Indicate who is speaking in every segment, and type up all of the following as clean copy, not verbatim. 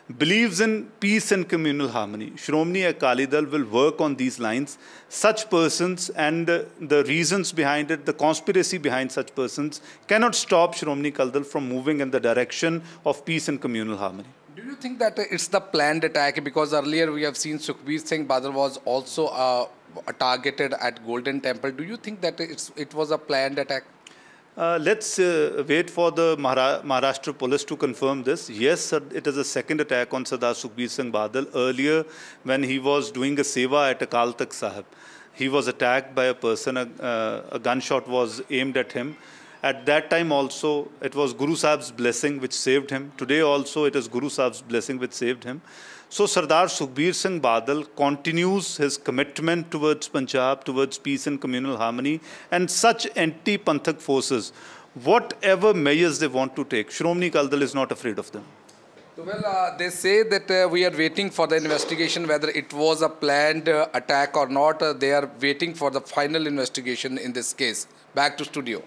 Speaker 1: believes in peace and communal harmony. Shromani Akali Dal will work on these lines. Such persons and the reasons behind it, the conspiracy behind such persons cannot stop Shromani Akali Dal from moving in the direction of peace and communal harmony.
Speaker 2: Do you think that it's the planned attack? Because earlier we have seen Sukhbir Singh Badal was also targeted at Golden Temple. Do you think that it was a planned attack?
Speaker 1: Let's wait for the Maharashtra police to confirm this. Yes, sir, it is a second attack on Sardar Sukhbir Singh Badal. Earlier, when he was doing a seva at Akal Takht Sahib, he was attacked by a person, a gunshot was aimed at him. At that time also, it was Guru Sahib's blessing which saved him. Today also, it is Guru Sahib's blessing which saved him. So Sardar Sukhbir Singh Badal continues his commitment towards Punjab, towards peace and communal harmony, and such anti-Panthak forces, whatever measures they want to take, Shromani Akali Dal is not afraid of them.
Speaker 2: Well, they say that we are waiting for the investigation, whether it was a planned attack or not. They are waiting for the final investigation in this case. Back to studio.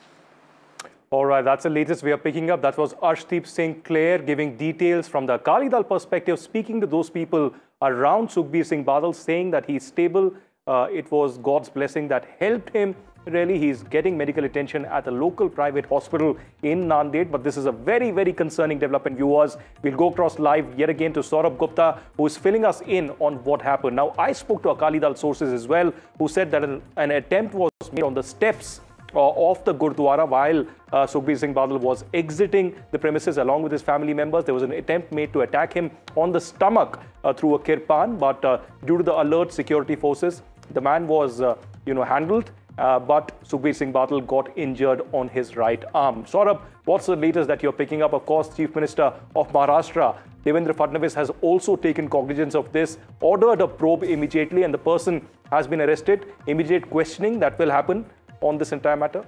Speaker 3: All right, that's the latest we are picking up. That was Arshdeep Singh Clare giving details from the Akali Dal perspective, speaking to those people around Sukhbir Singh Badal, saying that he's stable. It was God's blessing that helped him. Really, he's getting medical attention at a local private hospital in Nanded. But this is a very, very concerning development, viewers. We'll go across live yet again to Saurabh Gupta, who is filling us in on what happened. Now, I spoke to Akali Dal sources as well, who said that an attempt was made on the steps of the Gurdwara while Sukhbir Singh Badal was exiting the premises along with his family members. There was an attempt made to attack him on the stomach through a kirpan, but due to the alert security forces, the man was handled, but Sukhbir Singh Badal got injured on his right arm. Saurabh, what's the latest that you're picking up? Of course, Chief Minister of Maharashtra, Devendra Fadnavis, has also taken cognizance of this, ordered a probe immediately, and the person has been arrested. Immediate questioning that will happen on this entire matter?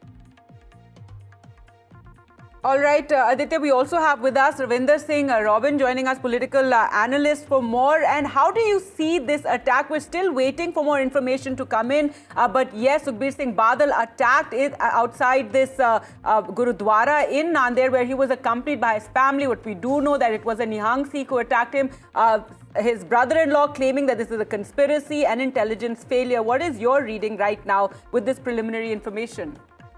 Speaker 4: All right, Aditya, we also have with us Ravinder Singh Robin joining us, political analyst, for more. And how do you see this attack? We're still waiting for more information to come in. But yes, Sukhbir Singh Badal attacked outside this Gurudwara in Nanded, where he was accompanied by his family. What we do know that it was a Nihang Sikh who attacked him. His brother-in-law claiming that this is a conspiracy and intelligence failure. What is your reading right now with this preliminary information?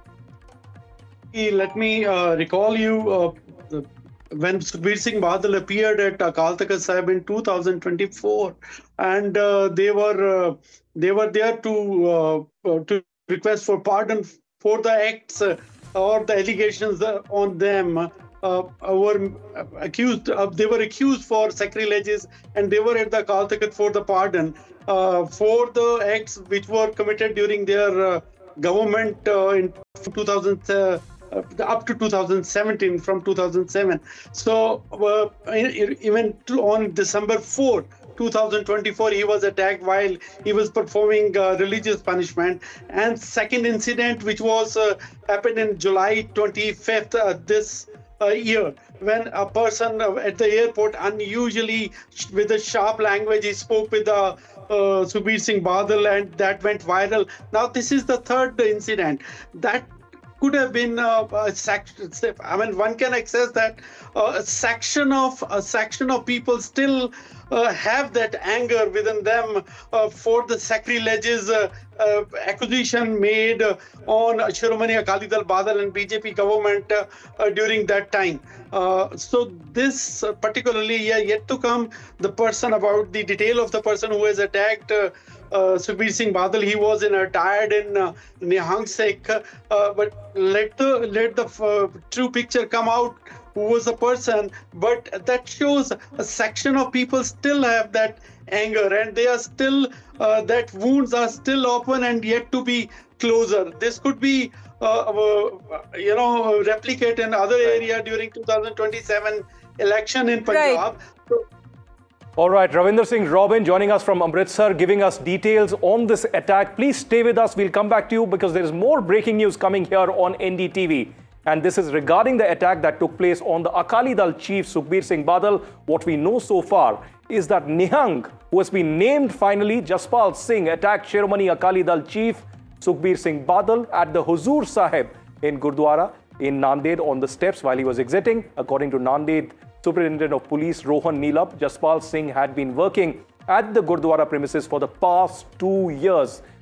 Speaker 5: Let me recall you when Sukhbir Singh Badal appeared at Akal Takht Sahib in 2024, and they were there to request for pardon for the acts or the allegations on them. Were accused. They were accused for sacrileges, and they were at the Akal Takht for the pardon for the acts which were committed during their government in 2000. Up to 2017, from 2007. So even on December 4, 2024, he was attacked while he was performing religious punishment. And second incident, which was happened in July 25th this year, when a person at the airport unusually, with a sharp language, he spoke with Sukhbir Singh Badal, and that went viral. Now this is the third incident that could have been a section. I mean, one can access that a section of people still have that anger within them for the sacrileges accusation made on Shiromani Akali Dal Badal and BJP government during that time. So this particularly yet to come, the person, about the detail of the person who has attacked Sukhbir Singh Badal. He was attired in Nihang Sikh, but let the true picture come out. Who was the person? But that shows a section of people still have that anger, and they are still that wounds are still open and yet to be closer. This could be replicate in other area during 2027 election in Punjab.
Speaker 4: Right.
Speaker 3: All right, Ravinder Singh Robin joining us from Amritsar, giving us details on this attack. Please stay with us. We'll come back to you because there is more breaking news coming here on NDTV. And this is regarding the attack that took place on the Akali Dal chief, Sukhbir Singh Badal. What we know so far is that Nihang, who has been named finally, Jaspal Singh, attacked Shiromani Akali Dal chief, Sukhbir Singh Badal, at the Huzur Sahib in Gurdwara in Nanded on the steps while he was exiting. According to Nanded Superintendent of Police Rohan Neelap, Jaspal Singh had been working at the Gurdwara premises for the past 2 years.